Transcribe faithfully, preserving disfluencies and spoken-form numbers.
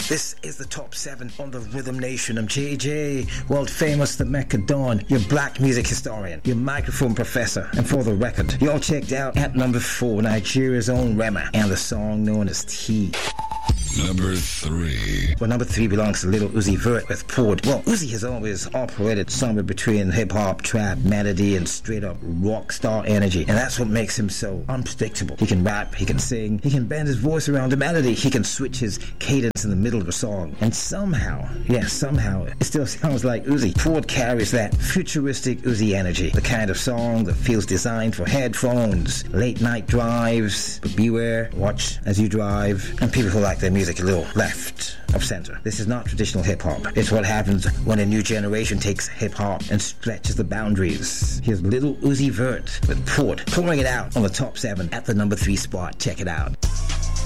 This is the top seven on the Rhythm Nation. I'm J J, world famous the Mecca Dawn, your black music historian, your microphone professor. And for the record, you all checked out at number four, Nigeria's own Rema, and the song known as T. Number three. Well, number three belongs to Little Uzi Vert with Poured. Well, Uzi has always operated somewhere between hip-hop, trap, melody, and straight-up rock star energy. And that's what makes him so unpredictable. He can rap, he can sing, he can bend his voice around the melody, he can switch his cadence in the middle of a song. And somehow, yeah, somehow, it still sounds like Uzi. Poured carries that futuristic Uzi energy. The kind of song that feels designed for headphones, late-night drives, but beware, watch as you drive, and people who like their music a little left of center. This is not traditional hip-hop. It's what happens when a new generation takes hip-hop and stretches the boundaries. Here's Little Uzi Vert with Poured, pouring it out on the top seven at the number three spot. Check it out.